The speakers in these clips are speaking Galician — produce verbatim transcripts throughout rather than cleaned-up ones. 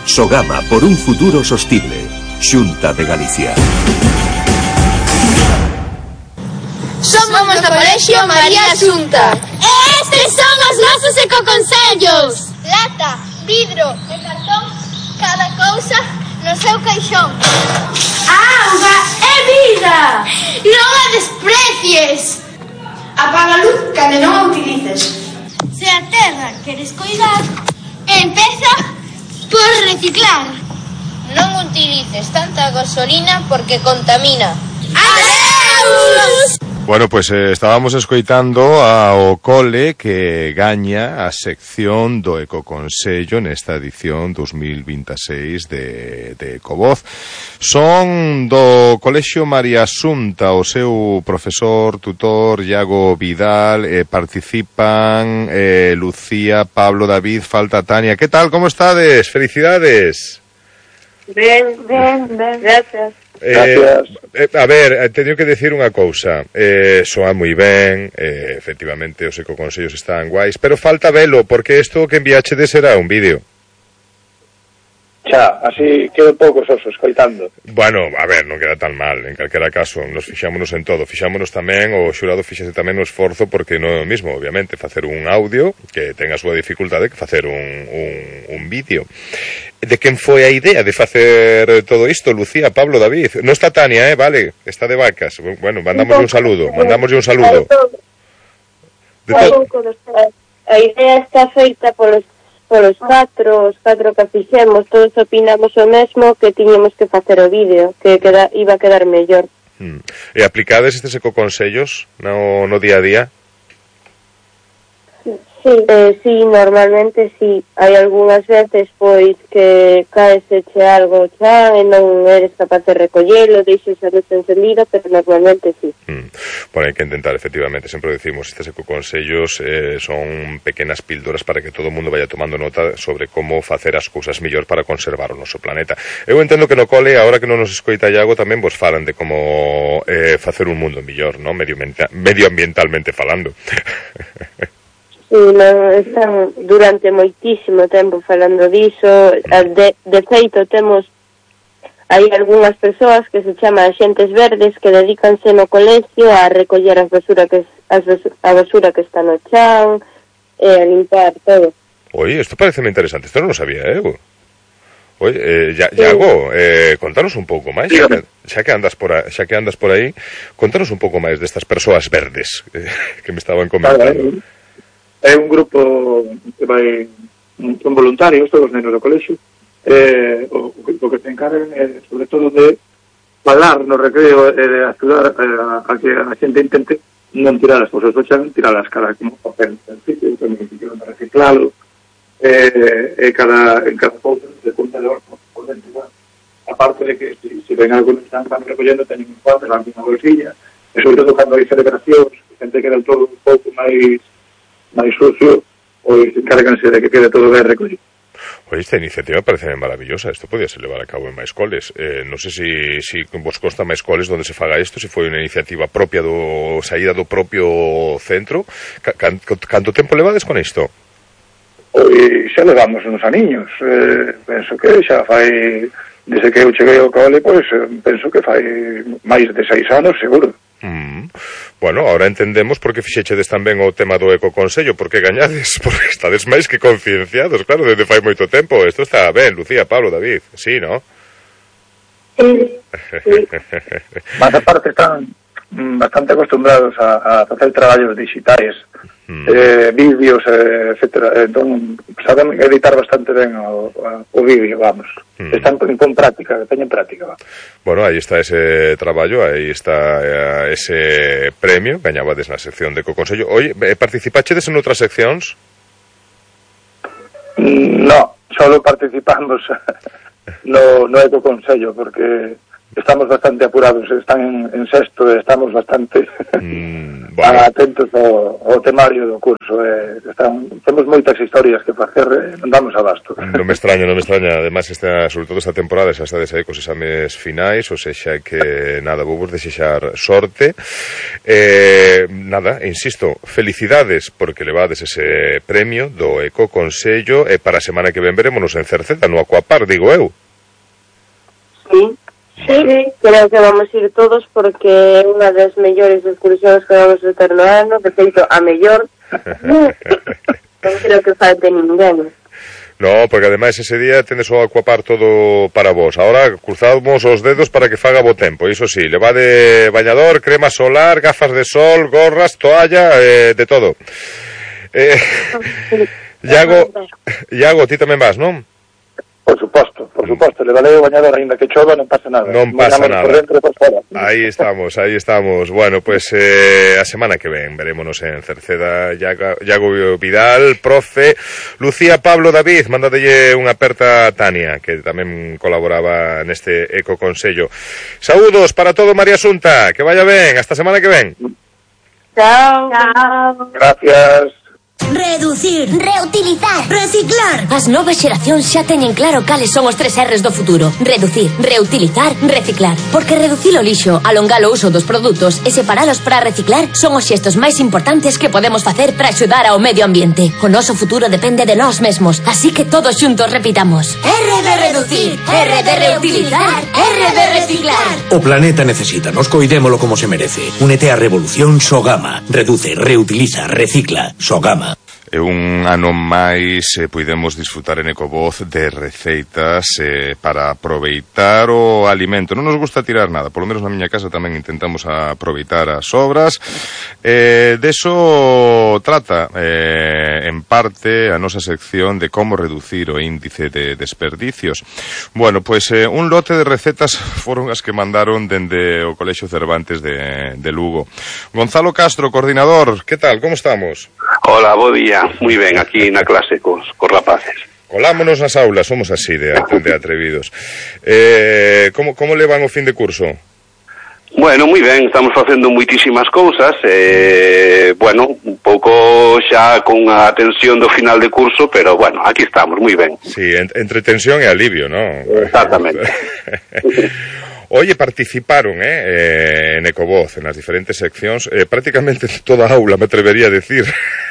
Sogama por un futuro sostible. Xunta de Galicia. Somos do Colexio María Xunta. E estes son os nosos ecoconsellos. Lata, vidro e cartón, cada cousa no seu caixón. Auga é vida. Non a desprecies. Apaga a luz cando non a utilices. Se a terra queres coidar, empeza por reciclar. Non utilices tanta gasolina porque contamina. Adeus! Bueno, pues eh, estábamos escoitando ao cole que gaña a sección do Ecoconsello nesta edición dos mil veintiséis de, de Ecovoz. Son do Colexio María Xunta, o seu profesor, tutor, Iago Vidal, eh, participan eh, Lucía, Pablo, David, falta Tania. Que tal, como estades? Felicidades. Ben, ben, ben, gracias. Eh, eh, a ver, teño que decir unha cousa, eh, soa moi ben, eh, efectivamente os ecoconsellos están guais, pero falta velo, porque isto que enviachedes será un vídeo. Xa, así quedo pouco soso escoitando. Bueno, a ver, non queda tan mal, en calquera caso, nos fixámonos en todo, fixámonos tamén, o xurado fixase tamén o esforzo, porque non é o mismo, obviamente, facer un audio, que ten a súa dificultade, que facer un, un, un vídeo. De quen foi a idea de facer todo isto, Lucía, Pablo, David? Non está Tania, eh, vale, está de vacas. Bueno, mandamoslle un saludo, mandamoslle un saludo. De todo. A idea está feita polos polos catro, os catro que fixemos, todos opinamos o mesmo, que tiñemos que facer o vídeo, que queda, iba a quedar mellor. Hmm. E aplicades estes ecoconsellos no, no día a día? Sí, eh, sí, normalmente sí. Hai algunhas veces, pois, que caeseche algo xa e non eres capaz de recollelo, deixes a luz encendida, pero normalmente sí. Hmm. Bueno, hai que intentar, efectivamente, sempre decimos, estes ecoconsellos eh, son pequenas píldoras para que todo o mundo vaya tomando nota sobre como facer as cousas mellor para conservar o noso planeta. Eu entendo que no cole, agora que non nos escoita Iago, tamén vos falan de como eh, facer un mundo mellor, ¿no? Medioambientalmente falando. Sí, non, están durante moitísimo tempo falando diso. De, de feito, temos hai algunhas persoas que se chaman axentes verdes que dedícanse no colegio a recoller as basura que, as basura, a basura que está no chan, e a limpar todo. Oye, isto parece moi interesante, isto non lo sabía, eh? Oye, eh, ya, sí. Iago, eh, contanos un pouco máis, xa que, xa que andas por aí, xa que andas por aí, contanos un pouco máis destas persoas verdes eh, que me estaban comentando. É un grupo que vai, son voluntarios, todos os nenos do colexio, eh, o, o que se encargan é, sobre todo, de falar no recreo e de ajudar a, a que a xente intente non tirar as cousas do chan, tirar as caras como papel del sitio, tamén que quedan para reciclalo, e eh, cada, en cada cousa se conta de orco por dentro, aparte de que se si, si ven algo que están recollendo, teñen un cuadro, van unha bolsilla, e sobre todo cando hai celebracións, xente que era todo un pouco máis máis sucio, pois encárganse de que quede todo ben recollido. Oye, esta iniciativa parece maravillosa, isto podía ser levar a cabo en máis coles. Eh, non sei se si, si vos consta máis coles onde se faga isto, se foi unha iniciativa propia do saída do propio centro. Canto, canto tempo levades con isto? Pois xa levamos uns aniños, eh, penso que xa fai, desde que eu cheguei ao cole, pois penso que fai máis de seis anos, seguro. Mm. Bueno, ahora entendemos por que fixechedes tamén o tema do ecoconsello, por que gañades, porque estades máis que concienciados, claro, desde fai moito tempo. Isto está ben, Lucía, Pablo, David, sí, ¿no? Sí, sí. Mas aparte están bastante acostumbrados a, a facer traballos digitais, mm. eh, vídeos, eh, etcétera. Entón, saben editar bastante ben o, o vídeo, vamos. Mm. Están con práctica, teñen práctica. Vamos. Bueno, aí está ese traballo, aí está eh, ese premio, gañabades na sección de Ecoconsello. Oye, participachedes en outras seccións? No, solo participamos no, no Ecoconsello, porque estamos bastante apurados, están en, en sexto e estamos bastante... mm, Bueno. Atentos ao, ao temario do curso, eh, están, temos moitas historias que facer, eh, non damos abasto. Non me extraña, non me extraña, además esta, sobre todo esta temporada xa estades aí cos exames finais, ou sexa que nada, vou vos desexar sorte. Eh, nada, insisto, felicidades porque levades ese premio do Ecoconsello e para a semana que ven verémonos en Cerceda, no Aquapar, digo eu. Sí. Sí, creo que vamos ir todos porque é unha das mellores excursións que vamos a ter no ano, de feito a mellor. Non creo que falte ninguén. No, porque ademais ese día tendes o Aquapar todo para vos. Ahora cruzamos os dedos para que faga bo tempo. Iso sí, levade bañador, crema solar, gafas de sol, gorras, toalla, eh, de todo. Eh, Iago, Iago, ti tamén vas, non? Por suposto, por suposto, levarei o bañador aínda que chova, non pasa nada. Non pasa nada. Por dentro e por fora. Aí estamos, aí estamos. Bueno, pues eh, a semana que ven verémonos en Cerceda. Iago, Iago Vidal, profe, Lucía, Pablo, David, mándadelle unha aperta a Tania, que tamén colaboraba neste Ecoconsello. Saúdos para todo, María Asunta, que vaya ben, hasta a semana que ven. Chao. Chao. Gracias. Reducir, reutilizar, reciclar. As novas xeracións xa teñen claro cales son os tres R's do futuro. Reducir, reutilizar, reciclar. Porque reducir o lixo, alongar o uso dos produtos e separalos para reciclar son os xestos máis importantes que podemos facer para axudar ao medio ambiente. O noso futuro depende de nós mesmos, así que todos xuntos repitamos: R de reducir, R de reutilizar, R de reciclar. O planeta necesita, nos coidémolo como se merece. Únete á revolución Sogama. Reduce, reutiliza, recicla. Sogama. E un ano máis eh, puidemos disfrutar en Ecovoz de receitas eh, para aproveitar o alimento. Non nos gusta tirar nada, polo menos na miña casa tamén intentamos aproveitar as sobras. Eh, deso trata eh, en parte a nosa sección de como reducir o índice de desperdicios. Bueno, pois pues, eh, un lote de recetas foron as que mandaron dende o Colexio Cervantes de, de Lugo. Gonzalo Castro, coordinador, que tal, como estamos? Hola, bo día. Muy ben, aquí na clase cos, cos rapaces. Colámonos nas aulas, somos así de, de atrevidos. Eh, como, como levan o fin de curso? Bueno, moi ben, estamos facendo moitísimas cousas, eh, bueno, un pouco xa con a tensión do final de curso, pero bueno, aquí estamos, moi ben. Sí, en, entre tensión e alivio, ¿no? Exactamente. Oye, participaron eh, eh, en Ecovoz, en as diferentes seccións, eh, prácticamente toda a aula, me atrevería a decir.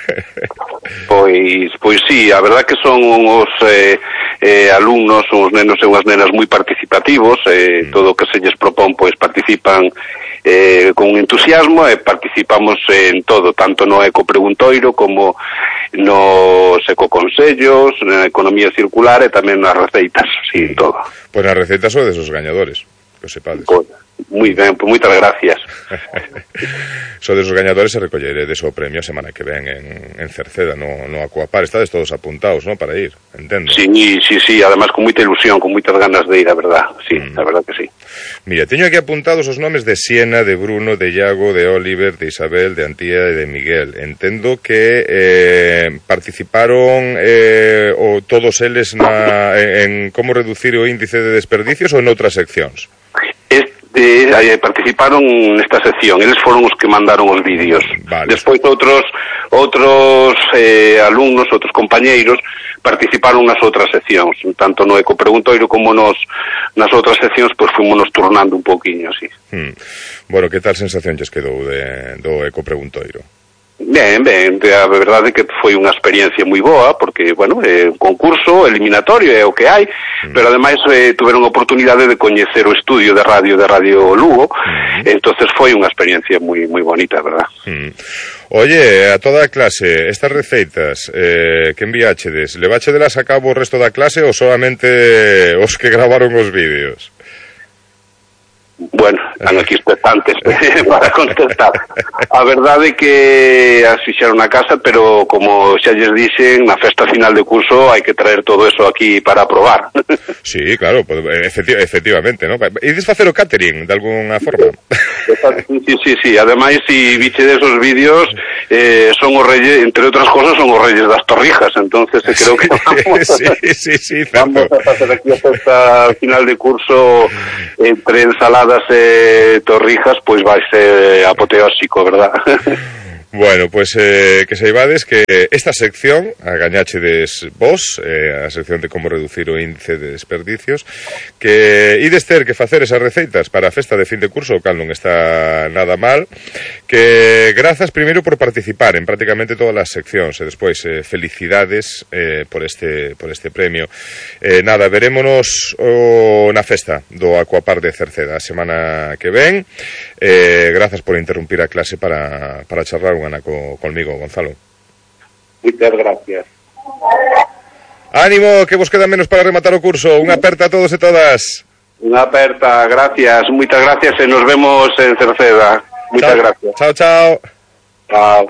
Pois, pois sí, a verdad que son os eh, eh, alumnos, os nenos e unhas nenas moi participativos, eh, mm. todo o que se lles propón, pois participan eh, con entusiasmo e participamos en todo, tanto no Ecopreguntoiro como nos ecoconsellos, na economía circular e tamén nas receitas, sí, mm. todo. Pois nas receitas son desos gañadores. Que sepades. Moi ben, pues moitas gracias. Sodes os gañadores e recolleredes o premio a semana que ven en, en Cerceda, no, no Aquapar. Estades todos apuntados, ¿no?, para ir, entendo. Sí, sí, sí, además con moita ilusión, con moitas ganas de ir, a verdad. Sí, mm. a verdad que sí. Mira, teño aquí apuntados os nomes de Siena, de Bruno, de Iago, de Oliver, de Isabel, de Antía e de Miguel. Entendo que eh, participaron eh, o todos eles na, en, en como reducir o índice de desperdicios ou en outras seccións? Este, eh, participaron nesta sección, eles foron os que mandaron os vídeos. Vale. Despois outros outros eh, alumnos, outros compañeiros participaron nas outras seccións, tanto no Ecopreguntoiro como nos nas outras seccións, pois pues, fomos turnando un pouquiño, así. Hmm. Bueno, que tal sensación lles quedou de, do Ecopreguntoiro? Ben, ben, a verdade é que foi unha experiencia moi boa, porque, bueno, é un concurso eliminatorio, é o que hai, mm. pero ademais eh, tuveron a oportunidade de coñecer o estudio de radio de Radio Lugo, mm. entonces foi unha experiencia moi moi bonita, verdad. Mm. Oye, a toda a clase, estas receitas eh, que enviáchedes, leváchedelas a cabo o resto da clase ou solamente os que gravaron os vídeos? Bueno, están aquí expectantes para contestar. A verdade é que as fixeron na casa, pero como xa lles dixen, na festa final de curso hai que traer todo eso aquí para probar. Sí, claro, efecti efectivamente, ¿no? Ides facer o catering de alguna forma? Sí, sí, sí, sí. Ademais, si biche desos vídeos, eh, son os reyes, entre outras cosas, son os reyes das torrijas, entonces eh, creo que vamos, sí, sí, sí, vamos a facer aquí a festa final de curso entre ensalada tostadas e torrijas, pois vai ser apoteósico, verdad? Bueno, pois pues, eh, que saibades que esta sección a gañáchedes vos, eh, a sección de como reducir o índice de desperdicios, que ides ter que facer esas receitas para a festa de fin de curso, o cal non está nada mal, que grazas primeiro por participar en prácticamente todas as seccións, e despois eh, felicidades eh, por este por este premio. Eh, nada, verémonos o, na festa do Aquapar de Cerceda a semana que ven. Eh, grazas por interrumpir a clase para, para charlar unha ana co, conmigo, Gonzalo. Muchas gracias. Ánimo, que vos queda menos para rematar o curso. Unha aperta a todos e todas. Unha aperta, gracias, moitas gracias e nos vemos en Cerceda. Muchas chao, gracias. Chao, chao. Chao.